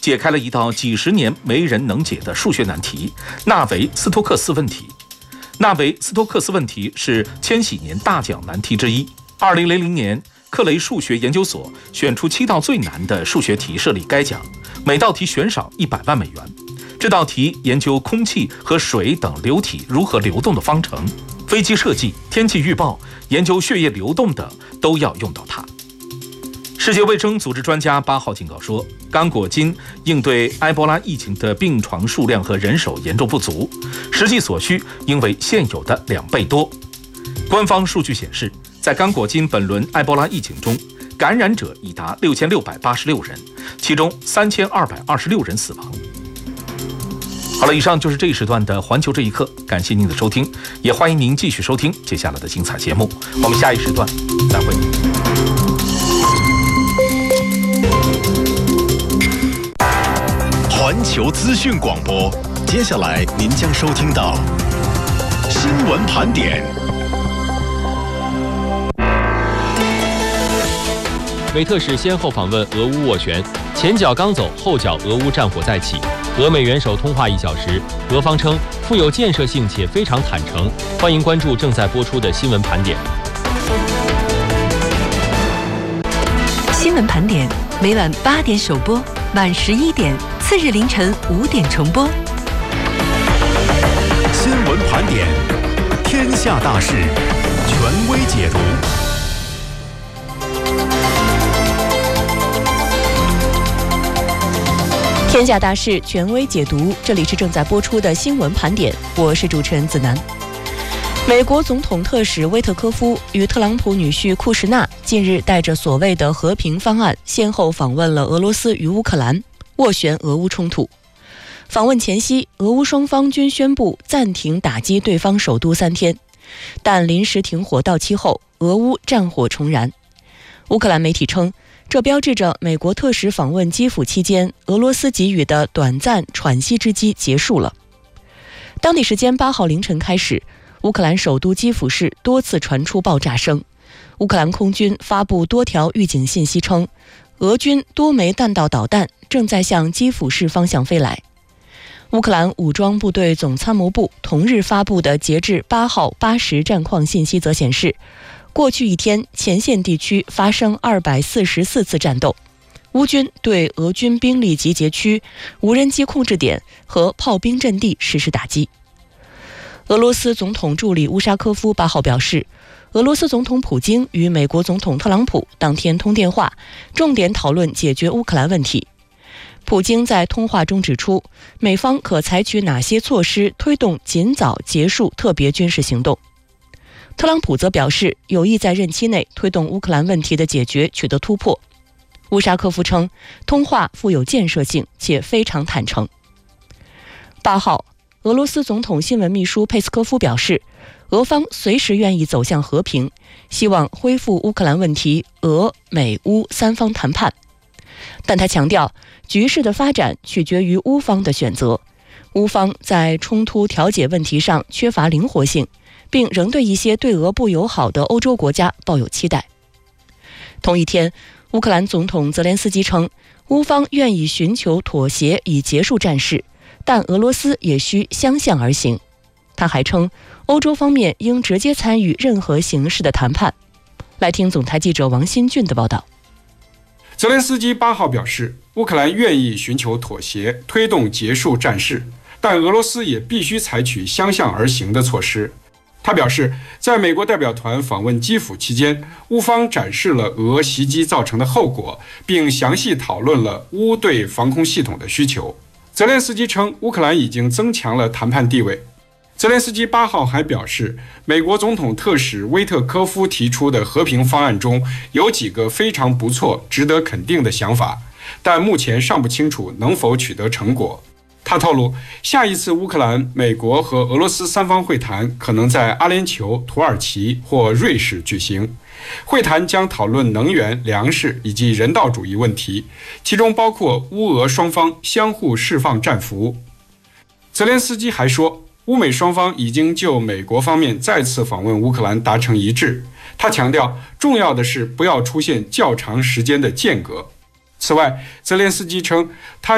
解开了一道几十年没人能解的数学难题——纳维斯托克斯问题。纳维斯托克斯问题是千禧年大奖难题之一。2000年，克雷数学研究所选出7道最难的数学题设立该奖，每道题悬赏100万美元。这道题研究空气和水等流体如何流动的方程，飞机设计、天气预报、研究血液流动等都要用到它。世界卫生组织专家8号警告说，刚果金应对埃博拉疫情的病床数量和人手严重不足，实际所需应为现有的2倍多。官方数据显示，在刚果金本轮埃博拉疫情中，感染者已达6686人，其中3226人死亡。好了，以上就是这一时段的环球这一刻，感谢您的收听，也欢迎您继续收听接下来的精彩节目。我们下一时段再会。 环球资讯广播，接下来您将收听到新闻盘点。 美特使先后访问俄乌斡旋，前脚刚走，后脚俄乌战火再起。俄美元首通话1小时，俄方称富有建设性且非常坦诚。欢迎关注正在播出的新闻盘点。 新闻盘点每晚8点首播，晚11点，次日凌晨5点重播。 新闻盘点，天下大事，权威解读。 天下大事，权威解读。这里是正在播出的新闻盘点，我是主持人子楠。美国总统特使威特科夫与特朗普女婿库什纳近日带着所谓的和平方案，先后访问了俄罗斯与乌克兰，斡旋俄乌冲突。访问前夕，俄乌双方均宣布暂停打击对方首都3天，但临时停火到期后，俄乌战火重燃。乌克兰媒体称，这标志着美国特使访问基辅期间，俄罗斯给予的短暂喘息之机结束了。当地时间8号凌晨开始，乌克兰首都基辅市多次传出爆炸声。乌克兰空军发布多条预警信息称，俄军多枚弹道导弹正在向基辅市方向飞来。乌克兰武装部队总参谋部同日发布的截至8号8时战况信息则显示，过去1天前线地区发生244次战斗，乌军对俄军兵力集结区、无人机控制点和炮兵阵地实施打击。俄罗斯总统助理乌沙科夫8号表示，俄罗斯总统普京与美国总统特朗普当天通电话，重点讨论解决乌克兰问题。普京在通话中指出，美方可采取哪些措施推动尽早结束特别军事行动。特朗普则表示，有意在任期内推动乌克兰问题的解决取得突破。乌沙科夫称，通话富有建设性且非常坦诚。8号，俄罗斯总统新闻秘书佩斯科夫表示，俄方随时愿意走向和平，希望恢复乌克兰问题俄美乌3方谈判。但他强调，局势的发展取决于乌方的选择，乌方在冲突调解问题上缺乏灵活性，并仍对一些对俄不友好的欧洲国家抱有期待。同一天，乌克兰总统泽连斯基称，乌方愿意寻求妥协以结束战事，但俄罗斯也需相向而行。他还称，欧洲方面应直接参与任何形式的谈判。来听总台记者王新俊的报道。 泽连斯基8号表示，乌克兰愿意寻求妥协，推动结束战事，但俄罗斯也必须采取相向而行的措施。他表示，在美国代表团访问基辅期间，乌方展示了俄袭击造成的后果，并详细讨论了乌对防空系统的需求。泽连斯基称，乌克兰已经增强了谈判地位。泽连斯基8号还表示，美国总统特使威特科夫提出的和平方案中有几个非常不错、值得肯定的想法，但目前尚不清楚能否取得成果。他透露，下一次乌克兰、美国和俄罗斯3方会谈可能在阿联酋、土耳其或瑞士举行。会谈将讨论能源、粮食以及人道主义问题，其中包括乌俄双方相互释放战俘。泽连斯基还说，乌美双方已经就美国方面再次访问乌克兰达成一致。他强调，重要的是不要出现较长时间的间隔。此外，泽连斯基称，他